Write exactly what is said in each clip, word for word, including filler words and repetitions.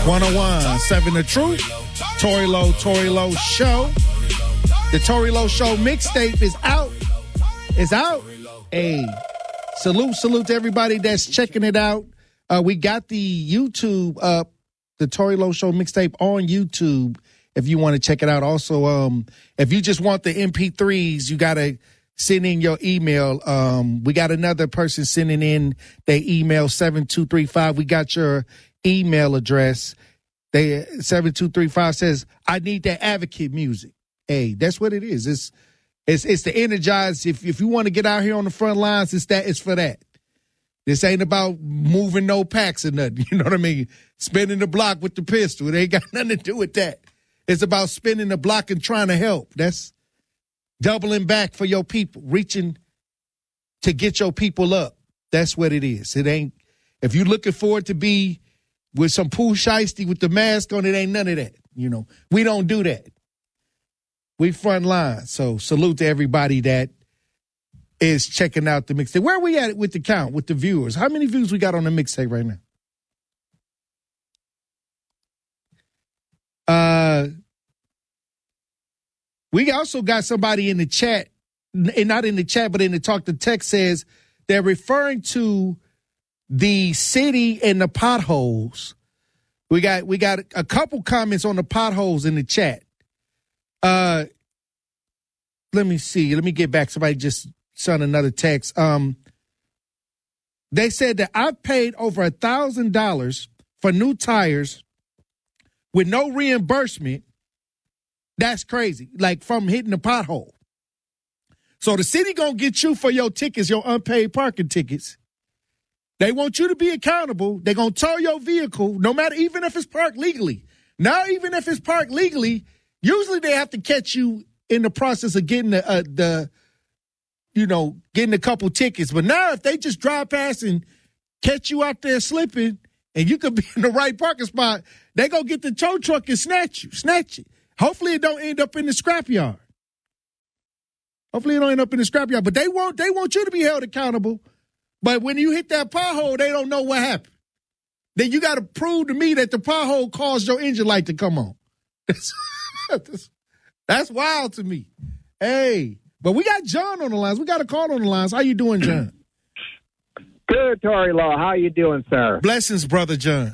one oh one point seven The Truth. Tory Lowe, Tory Lowe Show. The Tory Lowe Show mixtape is out. It's out. Hey, salute, salute to everybody that's checking it out. Uh, we got the YouTube up, the Tory Lowe Show mixtape on YouTube if you want to check it out. Also, um, if you just want the M P threes, you got to send in your email. Um, we got another person sending in their email, seven two three five. We got your email address. They seven two three five says, I need that advocate music. Hey, that's what it is. It's it's it's to energize. If if you want to get out here on the front lines, it's that it's for that. This ain't about moving no packs or nothing. You know what I mean? Spinning the block with the pistol. It ain't got nothing to do with that. It's about spinning the block and trying to help. That's doubling back for your people, reaching to get your people up. That's what it is. It ain't, if you're looking for it to be with some poo shiesty with the mask on, it ain't none of that. You know, we don't do that. We front line. So salute to everybody that is checking out the mixtape. Where are we at with the count, with the viewers? How many views we got on the mixtape right now? Uh, we also got somebody in the chat, and not in the chat, but in the talk to text says they're referring to the city and the potholes. We got we got a couple comments on the potholes in the chat. Uh, let me see. Let me get back. Somebody just sent another text. Um, they said that I've paid over a thousand dollars for new tires with no reimbursement. That's crazy. Like from hitting the pothole. So the city gonna get you for your tickets, your unpaid parking tickets. They want you to be accountable. They're gonna tow your vehicle, no matter, even if it's parked legally. Now, even if it's parked legally, usually they have to catch you in the process of getting the, uh, the, you know, getting a couple tickets. But now, if they just drive past and catch you out there slipping, and you could be in the right parking spot, they gonna get the tow truck and snatch you, snatch it. Hopefully, it don't end up in the scrapyard. Hopefully, it don't end up in the scrapyard. But they want they want you to be held accountable. But when you hit that pothole, they don't know what happened. Then you got to prove to me that the pothole caused your engine light to come on. That's, that's wild to me. Hey, but we got John on the lines. We got a call on the lines. How you doing, John? Good, Tory Lowe. How you doing, sir? Blessings, brother John.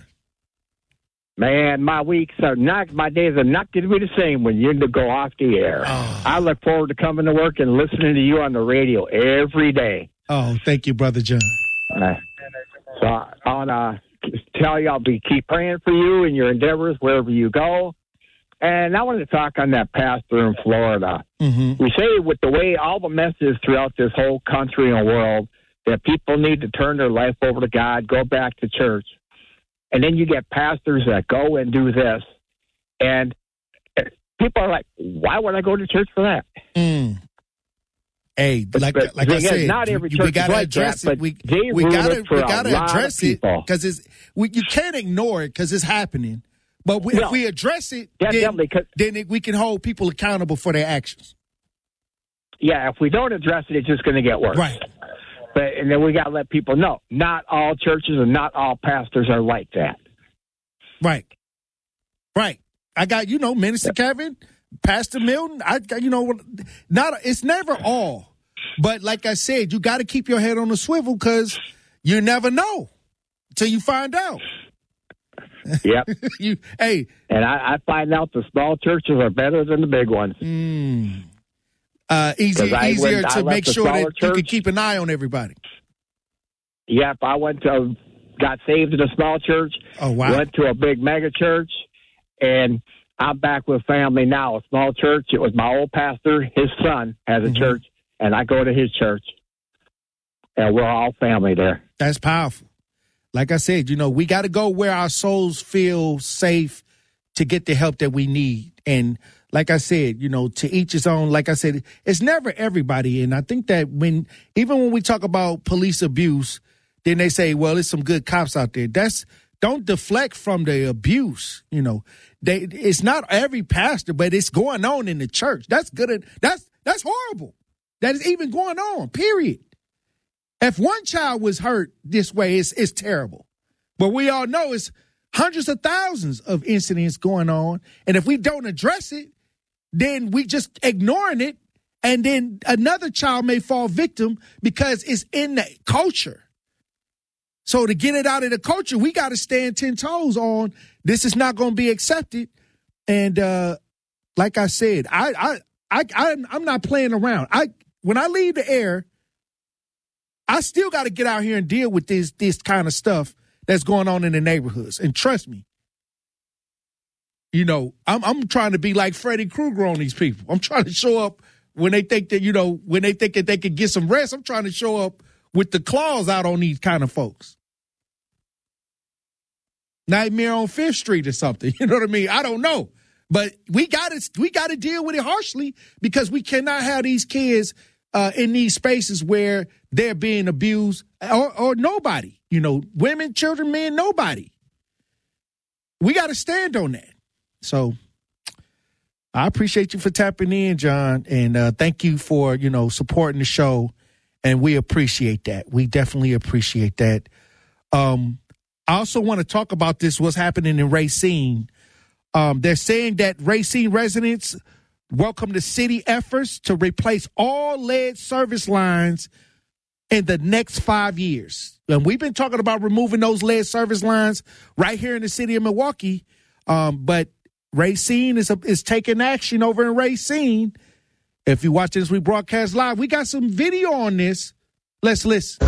Man, my weeks are not, my days are not going to be the same when you go off the air. Oh. I look forward to coming to work and listening to you on the radio every day. Oh, thank you, brother John. Uh, so I want to tell you I'll be keep praying for you and your endeavors wherever you go. And I wanted to talk on that pastor in Florida. Mm-hmm. We say with the way all the mess is throughout this whole country and world, that people need to turn their life over to God, go back to church. And then you get pastors that go and do this. And people are like, why would I go to church for that? Mm. Hey, like, but, like I said, not every church we got to like address that, it. We, we got to we got to address it because it's we, you can't ignore it because it's happening. But we, no, if we address it, then, then it, we can hold people accountable for their actions. Yeah, if we don't address it, it's just going to get worse. Right. But and then we got to let people know not all churches and not all pastors are like that. Right. Right. I got, you know, Minister Kevin, Pastor Milton. I got, you know, not it's never all. But like I said, you got to keep your head on the swivel because you never know until you find out. Yep. you, hey. And I, I find out the small churches are better than the big ones. Mm. Uh, easy, easier went, to make sure that church, you can keep an eye on everybody. Yep, I went to, got saved in a small church. Oh, wow. Went to a big mega church, and I'm back with family now. A small church. It was my old pastor. His son has a mm-hmm. church, and I go to his church. And we're all family there. That's powerful. Like I said, you know, we got to go where our souls feel safe to get the help that we need. And like I said, you know, to each his own. Like I said, it's never everybody. And I think that when, even when we talk about police abuse, then they say, well, there's some good cops out there. That's, don't deflect from the abuse. You know, they, it's not every pastor, but it's going on in the church. That's good. That's, that's horrible. That is even going on, period. If one child was hurt this way, it's, it's terrible. But we all know it's hundreds of thousands of incidents going on. And if we don't address it, then we just ignoring it. And then another child may fall victim because it's in the culture. So to get it out of the culture, we got to stand ten toes on this is not going to be accepted. And uh, like I said, I, I, I, I, I'm not playing around. I when I leave the air, I still got to get out here and deal with this this kind of stuff that's going on in the neighborhoods. And trust me, you know, I'm I'm trying to be like Freddy Krueger on these people. I'm trying to show up when they think that, you know, when they think that they could get some rest. I'm trying to show up with the claws out on these kind of folks. Nightmare on Fifth Street or something. You know what I mean? I don't know. But we got to we got to deal with it harshly because we cannot have these kids uh, in these spaces where they're being abused or, or nobody. You know, women, children, men, nobody. We got to stand on that. So I appreciate you for tapping in, John, and uh, thank you for, you know, supporting the show. And we appreciate that. We definitely appreciate that. Um, I also want to talk about this, what's happening in Racine. Um, they're saying that Racine residents welcome the city efforts to replace all lead service lines in the next five years. And we've been talking about removing those lead service lines right here in the city of Milwaukee. Um, but Racine is, a, is taking action over in Racine. If you watch this rebroadcast live, we got some video on this. Let's listen.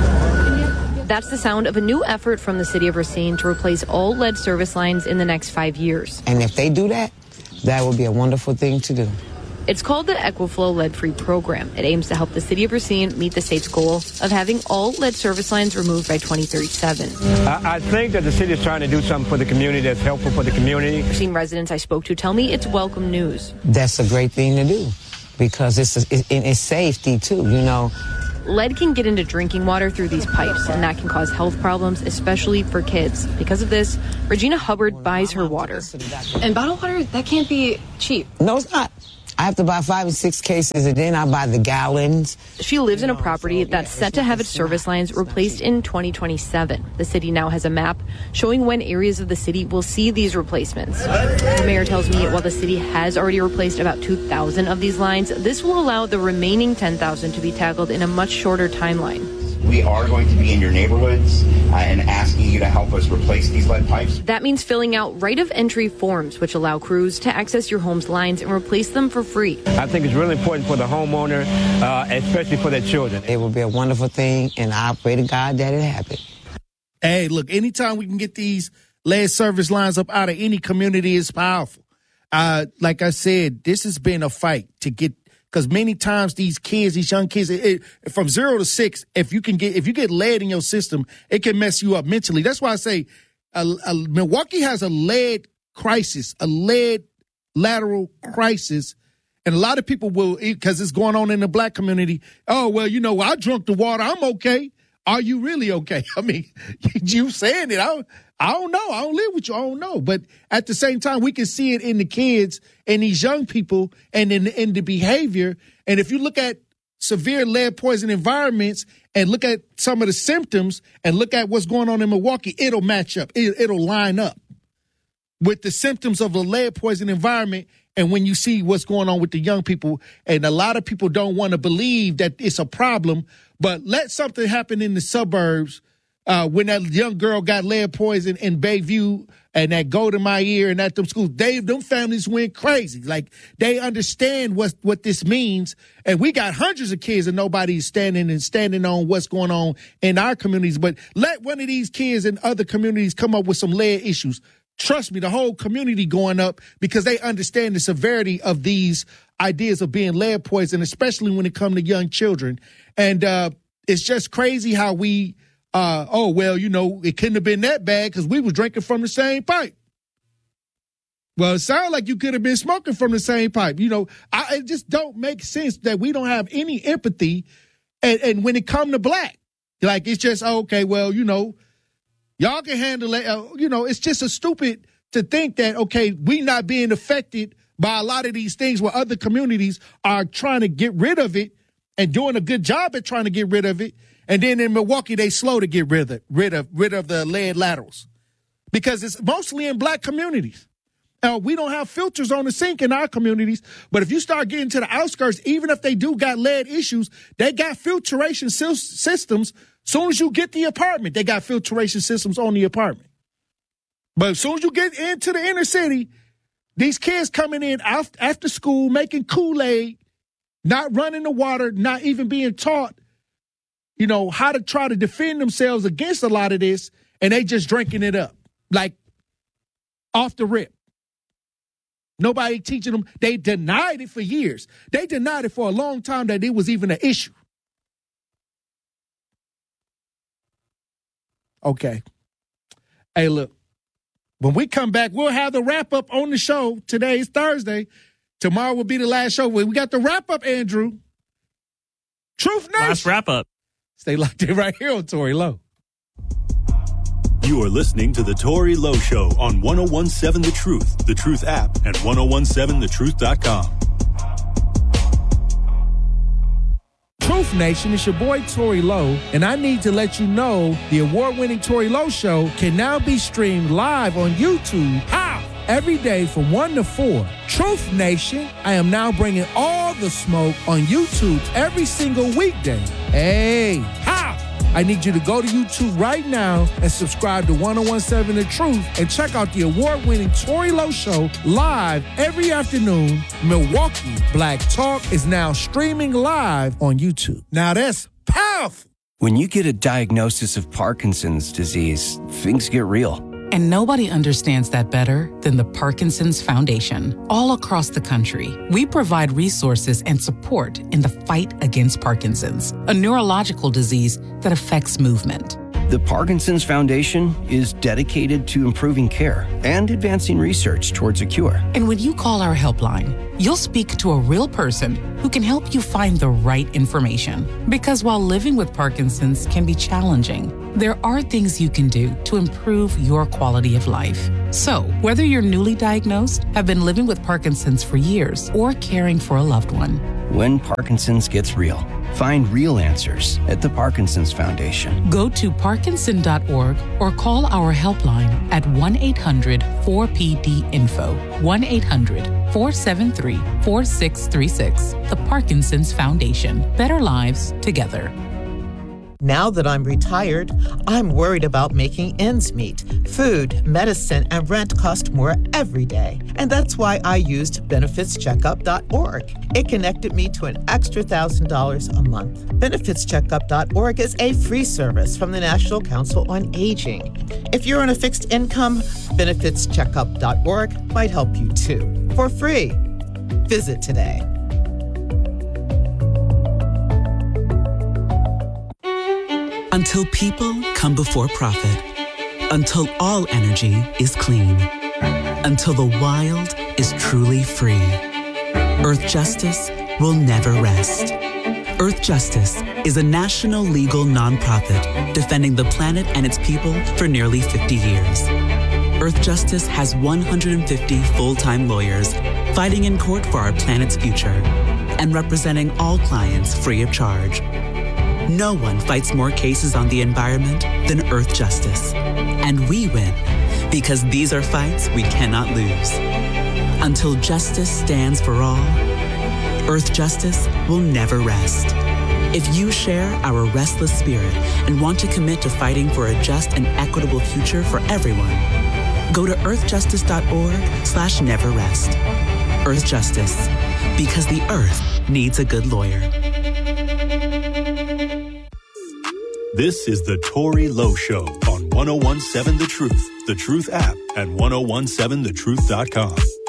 That's the sound of a new effort from the city of Racine to replace all lead service lines in the next five years. And if they do that, that would be a wonderful thing to do. It's called the Equiflow Lead-Free Program. It aims to help the city of Racine meet the state's goal of having all lead service lines removed by twenty thirty-seven. I, I think that the city is trying to do something for the community that's helpful for the community. Racine residents I spoke to tell me it's welcome news. That's a great thing to do because it's, it, it's safety, too, you know. Lead can get into drinking water through these pipes, and that can cause health problems, especially for kids. Because of this, Regina Hubbard buys her water. And bottled water, that can't be cheap. No, it's not. I have to buy five or six cases, and then I buy the gallons. She lives in a property that's set to have its service lines replaced in twenty twenty-seven. The city now has a map showing when areas of the city will see these replacements. The mayor tells me while the city has already replaced about two thousand of these lines, this will allow the remaining ten thousand to be tackled in a much shorter timeline. We are going to be in your neighborhoods uh, and asking you to help us replace these lead pipes. That means filling out right of entry forms, which allow crews to access your home's lines and replace them for free. I think it's really important for the homeowner, uh, especially for their children. It will be a wonderful thing, and I pray to God that it happens. Hey, look, anytime we can get these lead service lines up out of any community is powerful. Uh, like I said, this has been a fight to get. Because many times these kids, these young kids, it, it, from zero to six, if you can get if you get lead in your system, it can mess you up mentally. That's why I say uh, uh, Milwaukee has a lead crisis, a lead lateral crisis, and a lot of people will, because it's going on in the black community. Oh well, you know, I drunk the water, I'm okay. Are you really okay? I mean, you saying it, I, I don't know. I don't live with you. I don't know. But at the same time, we can see it in the kids and these young people and in, in the behavior. And if you look at severe lead poison environments and look at some of the symptoms and look at what's going on in Milwaukee, it'll match up. It, it'll line up with the symptoms of a lead poison environment. And when you see what's going on with the young people, and a lot of people don't want to believe that it's a problem, but let something happen in the suburbs. Uh, when that young girl got lead poison in Bayview and that Golden Mile and at them schools, they, them families went crazy. Like, they understand what, what this means. And we got hundreds of kids and nobody's standing and standing on what's going on in our communities. But let one of these kids in other communities come up with some lead issues. Trust me, the whole community going up because they understand the severity of these ideas of being lead poison, especially when it comes to young children. And uh, it's just crazy how we, uh, oh, well, you know, it couldn't have been that bad because we were drinking from the same pipe. Well, it sounds like you could have been smoking from the same pipe. You know, I, it just don't make sense that we don't have any empathy. And, and when it comes to black, like, it's just, okay, well, you know, y'all can handle it. Uh, you know, it's just a stupid to think that, okay, we not being affected by a lot of these things where other communities are trying to get rid of it and doing a good job at trying to get rid of it. And then in Milwaukee, they slow to get rid of rid of rid of the lead laterals. because it's mostly in black communities. Now, we don't have filters on the sink in our communities, but if you start getting to the outskirts, even if they do got lead issues, they got filtration systems. Soon as you get the apartment, they got filtration systems on the apartment. But as soon as you get into the inner city, these kids coming in after school, making Kool-Aid, not running the water, not even being taught, you know, how to try to defend themselves against a lot of this, and they just drinking it up, like off the rip. Nobody teaching them. They denied it for years. They denied it for a long time that it was even an issue. Okay. Hey, look, when we come back, we'll have the wrap-up on the show. Today is Thursday. Tomorrow will be the last show. We got the wrap-up, Andrew. Truth Nation. Last wrap-up. Stay locked in right here on Tory Lowe. You are listening to The Tory Lowe Show on one oh one seven The Truth, The Truth app, and ten seventeen the truth dot com. Truth Nation, it's your boy Tory Lowe, and I need to let you know the award-winning Tory Lowe Show can now be streamed live on YouTube. How? Every day from one to four. Truth Nation, I am now bringing all the smoke on YouTube every single weekday. Hey, how? I need you to go to YouTube right now and subscribe to ten seventeen The Truth and check out the award-winning Tory Lowe Show live every afternoon. Milwaukee Black Talk is now streaming live on YouTube. Now that's powerful. When you get a diagnosis of Parkinson's disease, things get real. And nobody understands that better than the Parkinson's Foundation. All across the country, we provide resources and support in the fight against Parkinson's, a neurological disease that affects movement. The Parkinson's Foundation is dedicated to improving care and advancing research towards a cure. And when you call our helpline, you'll speak to a real person who can help you find the right information. Because while living with Parkinson's can be challenging, there are things you can do to improve your quality of life. So, whether you're newly diagnosed, have been living with Parkinson's for years, or caring for a loved one, when Parkinson's gets real, find real answers at the Parkinson's Foundation. Go to parkinson dot org or call our helpline at one eight hundred four P D info, one eight hundred four seven three four six three six. The Parkinson's Foundation. Better lives together. Now that I'm retired, I'm worried about making ends meet. Food, medicine, and rent cost more every day. And that's why I used benefits checkup dot org. It connected me to an extra one thousand dollars a month. benefits checkup dot org is a free service from the National Council on Aging. If you're on a fixed income, benefits checkup dot org might help you too. For free. Visit today. Until people come before profit. Until all energy is clean. Until the wild is truly free. Earth Justice will never rest. Earth Justice is a national legal nonprofit defending the planet and its people for nearly fifty years. Earth Justice has one hundred fifty full-time lawyers fighting in court for our planet's future and representing all clients free of charge. No one fights more cases on the environment than Earth Justice. And we win because these are fights we cannot lose. Until justice stands for all, Earth Justice will never rest. If you share our restless spirit and want to commit to fighting for a just and equitable future for everyone, go to earth justice dot org slash never rest. Earth Justice, because the Earth needs a good lawyer. This is The Tory Lowe Show on ten seventeen The Truth, The Truth app, and ten seventeen the truth dot com.